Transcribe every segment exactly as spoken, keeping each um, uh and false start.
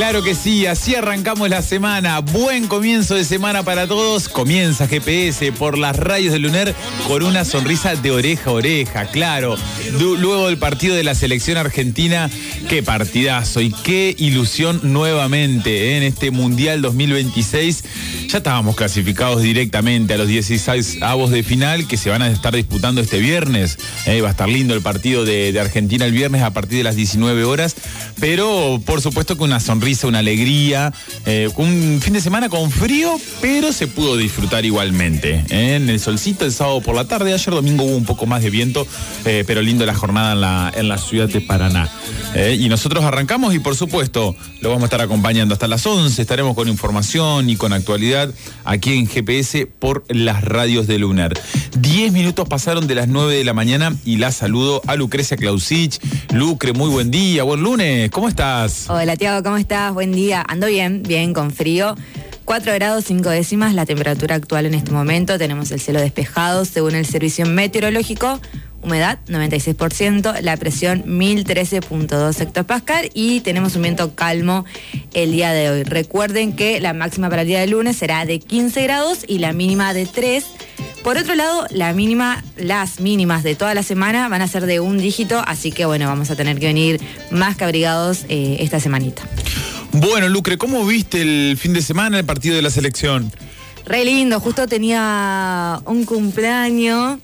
Claro que sí, así arrancamos la semana. Buen comienzo de semana para todos. Comienza G P S por las radios de Luner con una sonrisa de oreja a oreja, claro. Luego del partido de la selección argentina, qué partidazo y qué ilusión nuevamente ¿eh? en este Mundial dos mil veintiséis. Ya estábamos clasificados directamente a los dieciséis avos de final que se van a estar disputando este viernes. ¿eh? Va a estar lindo el partido de, de Argentina el viernes a partir de las diecinueve horas. Pero por supuesto que una sonrisa, una alegría, eh, un fin de semana con frío, pero se pudo disfrutar igualmente. ¿eh? En el solcito el sábado por la tarde, ayer domingo hubo un poco más de viento, eh, pero lindo la jornada en la, en la ciudad de Paraná. ¿eh? Y nosotros arrancamos y por supuesto lo vamos a estar acompañando hasta las once, estaremos con información y con actualidad aquí en G P S por las radios de Luner. Diez minutos pasaron de las nueve de la mañana y la saludo a Lucrecia Clausich. Lucre, muy buen día, buen lunes, ¿cómo estás? Hola Tiago, ¿cómo estás? Buen día, ando bien, bien, con frío. cuatro grados cinco décimas la temperatura actual en este momento, tenemos el cielo despejado según el servicio meteorológico, humedad noventa y seis por ciento, la presión mil trece punto dos hectopascal y tenemos un viento calmo el día de hoy. Recuerden que la máxima para el día de lunes será de quince grados y la mínima de tres. Por otro lado, la mínima, las mínimas de toda la semana van a ser de un dígito, así que bueno, vamos a tener que venir más que abrigados eh, esta semanita. Bueno, Lucre, ¿cómo viste el fin de semana el partido de la selección? Re lindo, justo tenía un cumpleaños,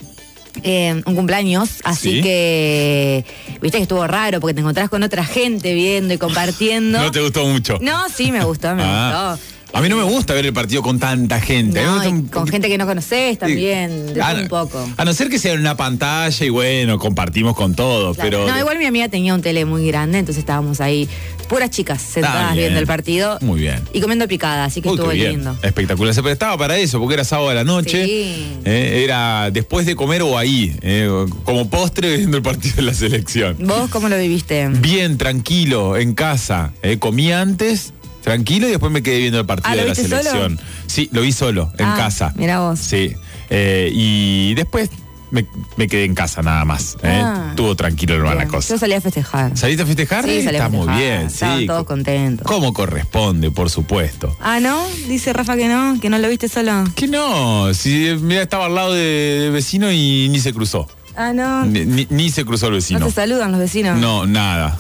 eh, un cumpleaños, así ¿Sí? que viste que estuvo raro porque te encontrás con otra gente viendo y compartiendo. ¿No te gustó mucho? No, sí me gustó, me ah. gustó. A mí no me gusta ver el partido con tanta gente. No, me gusta un... con gente que no conoces también, de a, todo un poco. A no ser que sea en una pantalla y bueno, compartimos con todos, claro. pero... No, igual mi amiga tenía un tele muy grande, entonces estábamos ahí, puras chicas sentadas ah, viendo el partido. Muy bien. Y comiendo picada, así que Uy, estuvo lindo. Espectacular, se prestaba para eso, porque era sábado a la noche. Sí. Eh, era después de comer o ahí, eh, como postre viendo el partido de la selección. ¿Vos cómo lo viviste? Bien, tranquilo, en casa. Eh, comí antes... Tranquilo y después me quedé viendo el partido ah, de la selección. Solo? Sí, lo vi solo, en ah, casa. Mirá vos. Sí. Eh, y después me, me quedé en casa nada más. ¿eh? Ah, Estuvo tranquilo hermano la cosa. Yo salí a festejar. ¿Saliste a festejar? Sí, salí a Está festejar. muy bien, Estaban sí. todos contentos. Como corresponde, por supuesto. Ah, ¿no? Dice Rafa que no, que no lo viste solo. Que no, si mira, estaba al lado de, de vecino y ni se cruzó. Ah, no. Ni, ni, ni se cruzó el vecino. ¿No te saludan los vecinos? No, nada.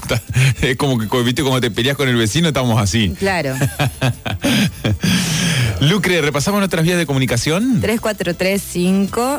Es como que, viste, como te peleas con el vecino, estamos así. Claro. Lucre, ¿repasamos nuestras vías de comunicación? tres cuatro tres cinco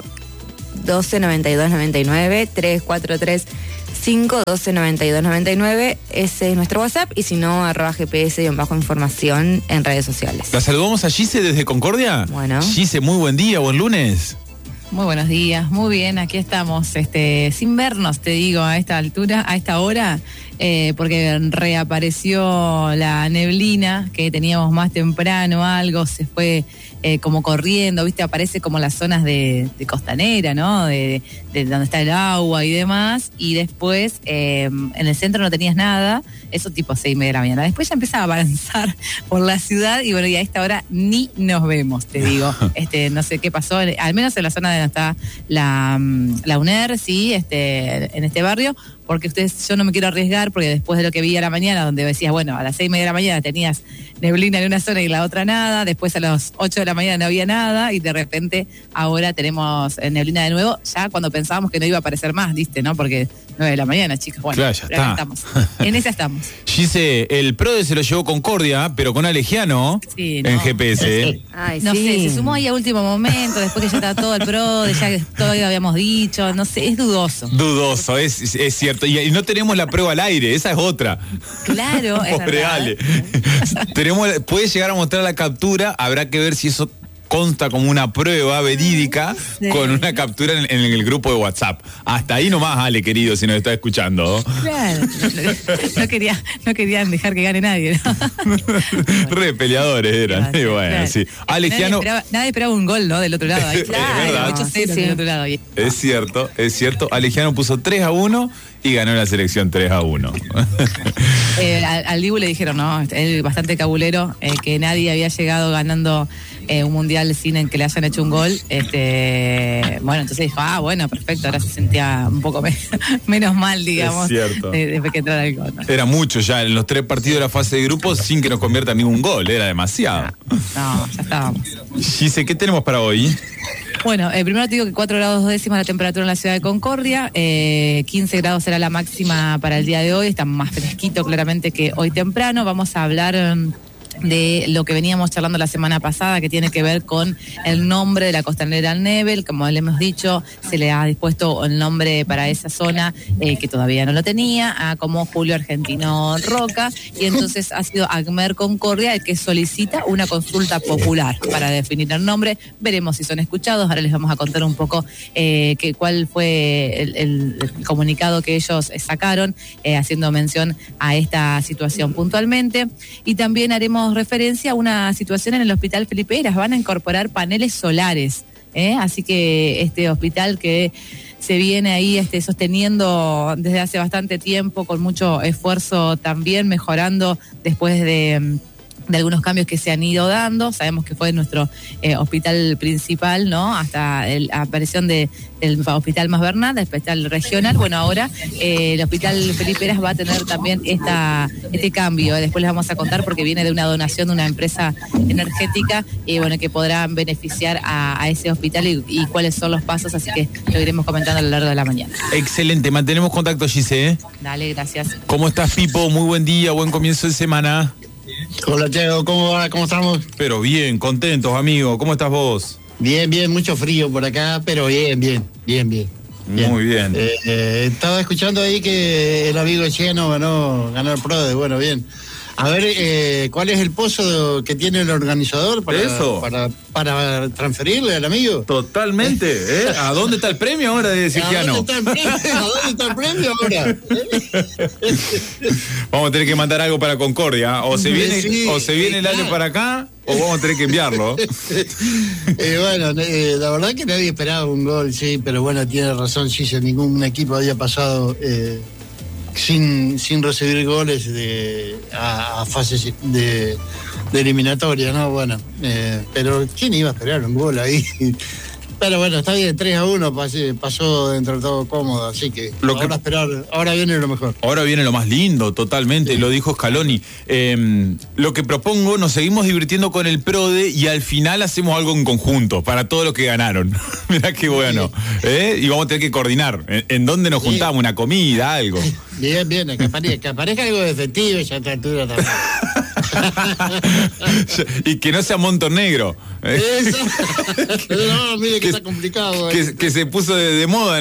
doce noventa y dos noventa y nueve, tres cuatro tres cinco doce noventa y dos noventa y nueve, ese es nuestro WhatsApp, y si no, arroba G P S y bajo información en redes sociales. ¿La saludamos a Gise desde Concordia? Bueno. Gise, muy buen día, buen lunes. Muy buenos días, muy bien, aquí estamos, este, sin vernos, te digo, a esta altura, a esta hora, eh, porque reapareció la neblina que teníamos más temprano, algo se fue eh, como corriendo, viste, aparece como las zonas de, de costanera, ¿no? De, de donde está el agua y demás, y después eh, en el centro no tenías nada, eso tipo seis y media de la mañana. Después ya empezaba a avanzar por la ciudad y bueno, y a esta hora ni nos vemos, te digo, este, no sé qué pasó, al menos en la zona de está la, la UNER, sí, este, en este barrio, porque ustedes, yo no me quiero arriesgar, porque después de lo que vi a la mañana, donde decías, bueno, a las seis y media de la mañana tenías neblina en una zona y en la otra nada, después a las ocho de la mañana no había nada, y de repente ahora tenemos neblina de nuevo, ya cuando pensábamos que no iba a aparecer más, ¿viste? ¿No? Porque nueve de la mañana, chicos, bueno, claro, ya está. Estamos. En esa estamos. Gise, el PRODE se lo llevó Concordia, pero con Alegiano sí, no. en G P S. Ay, no sí. sé, se sumó ahí a último momento, después que ya estaba todo el PRODE, ya que todo lo habíamos dicho, no sé, es dudoso. Dudoso, es, es cierto. Y, y no tenemos la prueba al aire, esa es otra. Claro, es Pobre verdad. Ale. Tenemos, puede llegar a mostrar la captura, habrá que ver si eso consta como una prueba verídica sí. con una captura en, en el grupo de WhatsApp. Hasta ahí nomás, Ale, querido, si nos está escuchando. Claro, no, quería, no querían dejar que gane nadie, ¿no? Re peleadores eran. Claro, y bueno, claro. sí. Alegiano. Nadie esperaba, nadie esperaba un gol, ¿no? Del otro lado. Ahí, claro, es verdad. ocho cero sí, sí. Del otro lado. Es cierto, es cierto. Alegiano puso tres a uno y ganó la selección tres a uno. eh, al, al Dibu le dijeron, no, él bastante cabulero, eh, que nadie había llegado ganando eh, un mundial sin en que le hayan hecho un gol. Este, bueno, entonces dijo, ah, bueno, perfecto, ahora se sentía un poco me menos mal, digamos, es cierto. de, de que entrara el gol, ¿no? Era mucho ya en los tres partidos de la fase de grupos sin que nos convierta ningún gol, era demasiado. No, ya estábamos. Gise, ¿qué tenemos para hoy? Bueno, eh, primero te digo que cuatro grados dos décimas la temperatura en la ciudad de Concordia, eh, quince grados será la máxima para el día de hoy, está más fresquito claramente que hoy temprano. Vamos a hablar um, de lo que veníamos charlando la semana pasada, que tiene que ver con el nombre de la costanera Nebel. Como le hemos dicho, se le ha dispuesto el nombre para esa zona, eh, que todavía no lo tenía, a como Julio Argentino Roca, y entonces ha sido ACMER Concordia el que solicita una consulta popular para definir el nombre. Veremos si son escuchados. Ahora les vamos a contar un poco eh, que, cuál fue el, el, el comunicado que ellos sacaron, eh, haciendo mención a esta situación puntualmente. Y también haremos referencia a una situación en el Hospital Felipe Heras. Van a incorporar paneles solares, ¿eh? Así que este hospital que se viene ahí este, sosteniendo desde hace bastante tiempo, con mucho esfuerzo también, mejorando después de... de algunos cambios que se han ido dando. Sabemos que fue nuestro eh, hospital principal, ¿no? Hasta el, la aparición de, del hospital Más Bernal, del hospital regional. Bueno, ahora eh, el hospital Felipe Heras va a tener también esta, este cambio. Después les vamos a contar porque viene de una donación de una empresa energética, y eh, bueno, que podrán beneficiar a, a ese hospital y, y cuáles son los pasos, así que lo iremos comentando a lo largo de la mañana. Excelente, mantenemos contacto, Gise, ¿eh? Dale, gracias. ¿Cómo estás, Pipo? Muy buen día, buen comienzo de semana. Hola, Cheo, ¿cómo va? ¿Cómo estamos? Pero bien, contentos, amigo. ¿Cómo estás vos? Bien, bien, mucho frío por acá, pero bien, bien, bien, bien. bien. Muy bien. Eh, eh, estaba escuchando ahí que el amigo Cheno ganó, ganó el PRODE, bueno, bien. A ver, eh, ¿cuál es el pozo que tiene el organizador para, Eso. para, para transferirle al amigo? Totalmente, ¿eh? ¿A dónde está el premio ahora de Cirquiano? ¿A dónde está el premio? ¿A dónde está el premio ahora? Vamos a tener que mandar algo para Concordia. O se viene, Sí, o se viene el claro. año para acá, o vamos a tener que enviarlo. Eh, bueno, eh, la verdad que nadie esperaba un gol, sí, pero bueno, tiene razón, sí, si ningún equipo había pasado eh, sin, sin recibir goles de, a, a fases de, de eliminatoria, ¿no? Bueno, eh, pero ¿quién iba a esperar un gol ahí? Pero bueno, está bien, tres a uno pasé, pasó dentro de todo cómodo, así que Lo ahora que- esperar, ahora viene lo mejor. Ahora viene lo más lindo, totalmente, Sí. lo dijo Scaloni. Eh, lo que propongo, nos seguimos divirtiendo con el PRODE y al final hacemos algo en conjunto para todos los que ganaron. Mirá qué bueno. ¿Eh? Y vamos a tener que coordinar. ¿En, en dónde nos Sí. juntamos? ¿Una comida? Algo. Bien, bien, que aparezca, que aparezca algo de efectivo ya a esta altura también. Y que no sea Montenegro. ¿eh? Eso. No, mire que Que- está complicado. eh. Que, que se puso de, de moda